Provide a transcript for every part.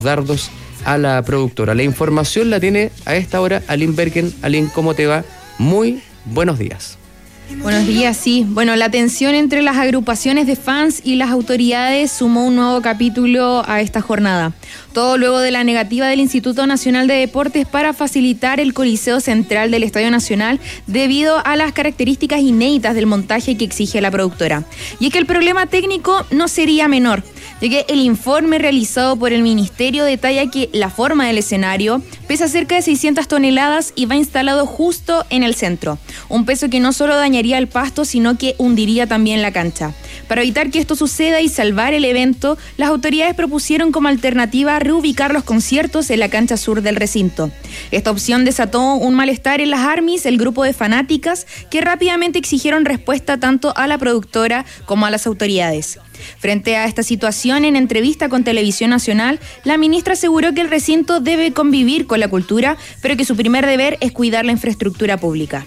dardos a la productora. La información la tiene a esta hora Aline Bergen. Aline, ¿cómo te va? Muy buenos días. Buenos días, sí. Bueno, la tensión entre las agrupaciones de fans y las autoridades sumó un nuevo capítulo a esta jornada. Todo luego de la negativa del Instituto Nacional de Deportes para facilitar el coliseo central del Estadio Nacional debido a las características inéditas del montaje que exige la productora. Y es que el problema técnico no sería menor, ya que el informe realizado por el Ministerio detalla que la forma del escenario pesa cerca de 600 toneladas y va instalado justo en el centro. Un peso que no solo dañaría el pasto, sino que hundiría también la cancha. Para evitar que esto suceda y salvar el evento, las autoridades propusieron como alternativa reubicar los conciertos en la cancha sur del recinto. Esta opción desató un malestar en las ARMYs, el grupo de fanáticas, que rápidamente exigieron respuesta tanto a la productora como a las autoridades. Frente a esta situación, en entrevista con Televisión Nacional, la ministra aseguró que el recinto debe convivir con la cultura, pero que su primer deber es cuidar la infraestructura pública.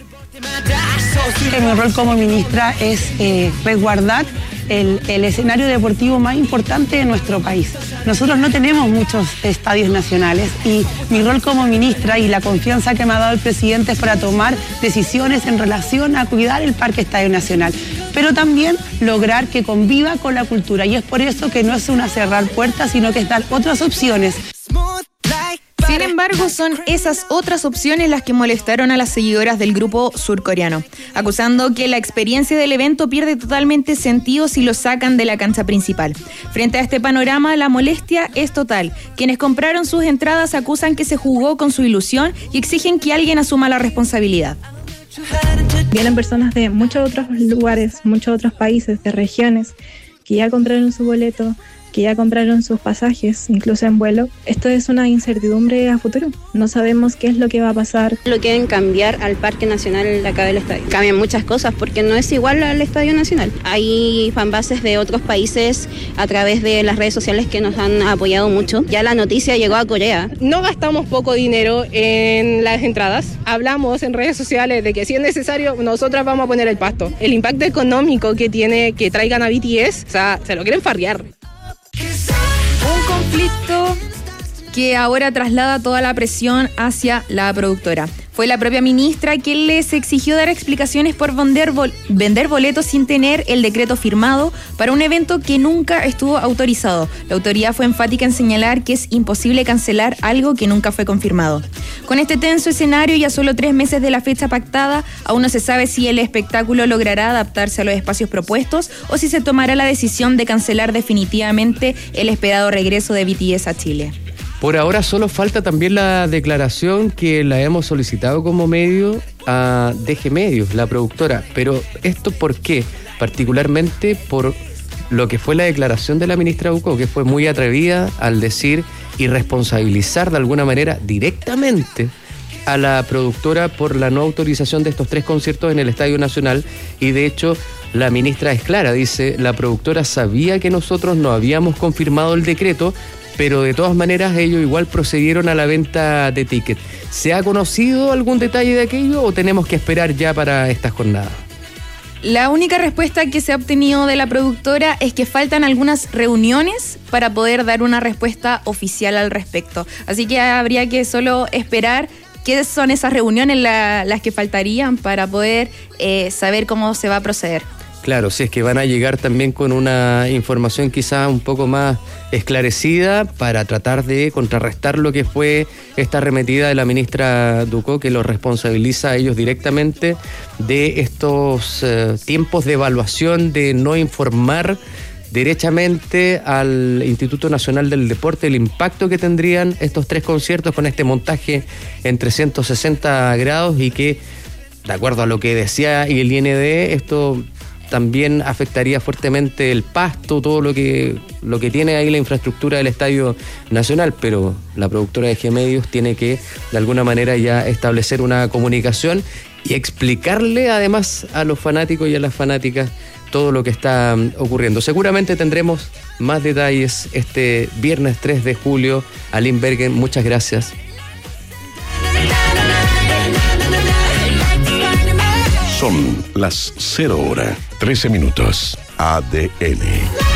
Mi rol como ministra es resguardar el escenario deportivo más importante de nuestro país. Nosotros no tenemos muchos estadios nacionales y mi rol como ministra y la confianza que me ha dado el presidente es para tomar decisiones en relación a cuidar el Parque Estadio Nacional, pero también lograr que conviva con la cultura, y es por eso que no es una cerrar puertas, sino que están otras opciones. Sin embargo, son esas otras opciones las que molestaron a las seguidoras del grupo surcoreano, acusando que la experiencia del evento pierde totalmente sentido si lo sacan de la cancha principal. Frente a este panorama, la molestia es total. Quienes compraron sus entradas acusan que se jugó con su ilusión y exigen que alguien asuma la responsabilidad. Vienen personas de muchos otros lugares, muchos otros países, de regiones, que ya compraron su boleto, que ya compraron sus pasajes, incluso en vuelo. Esto es una incertidumbre a futuro. No sabemos qué es lo que va a pasar. Lo quieren cambiar al Parque Nacional acá del estadio. Cambian muchas cosas porque no es igual al Estadio Nacional. Hay fanbases de otros países a través de las redes sociales que nos han apoyado mucho. Ya la noticia llegó a Corea. No gastamos poco dinero en las entradas. Hablamos en redes sociales de que si es necesario, nosotras vamos a poner el pasto. El impacto económico que tiene que traigan a BTS, o sea, se lo quieren farrear. Un conflicto que ahora traslada toda la presión hacia la productora. Fue la propia ministra quien les exigió dar explicaciones por vender boletos sin tener el decreto firmado para un evento que nunca estuvo autorizado. La autoridad fue enfática en señalar que es imposible cancelar algo que nunca fue confirmado. Con este tenso escenario y a solo 3 meses de la fecha pactada, aún no se sabe si el espectáculo logrará adaptarse a los espacios propuestos o si se tomará la decisión de cancelar definitivamente el esperado regreso de BTS a Chile. Por ahora solo falta también la declaración que la hemos solicitado como medio a DG Medios, la productora. Pero ¿esto por qué? Particularmente por lo que fue la declaración de la ministra Ducó, que fue muy atrevida al decir y responsabilizar de alguna manera directamente a la productora por la no autorización de estos 3 conciertos en el Estadio Nacional. Y de hecho la ministra es clara, dice: la productora sabía que nosotros no habíamos confirmado el decreto, pero de todas maneras ellos igual procedieron a la venta de tickets. ¿Se ha conocido algún detalle de aquello o tenemos que esperar ya para esta jornada? La única respuesta que se ha obtenido de la productora es que faltan algunas reuniones para poder dar una respuesta oficial al respecto. Así que habría que solo esperar qué son esas reuniones las que faltarían para poder saber cómo se va a proceder. Claro, si es que van a llegar también con una información quizá un poco más esclarecida para tratar de contrarrestar lo que fue esta arremetida de la ministra Ducó, que los responsabiliza a ellos directamente de estos tiempos de evaluación, de no informar derechamente al Instituto Nacional del Deporte el impacto que tendrían estos 3 conciertos con este montaje en 360 grados y que, de acuerdo a lo que decía el IND, esto también afectaría fuertemente el pasto, todo lo que tiene ahí la infraestructura del Estadio Nacional, pero la productora de G-Medios tiene que de alguna manera ya establecer una comunicación y explicarle además a los fanáticos y a las fanáticas todo lo que está ocurriendo. Seguramente tendremos más detalles este viernes 3 de julio. Aline Bergen, muchas gracias. Son las 0 horas, 13 minutos. ADN.